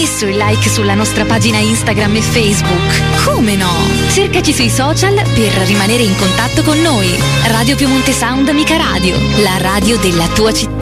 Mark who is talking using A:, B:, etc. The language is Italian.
A: messo il like sulla nostra pagina Instagram e Facebook? Come no? Cercaci sui social per rimanere in contatto con noi. Radio Piemonte Sound Amica Radio, la radio della tua città.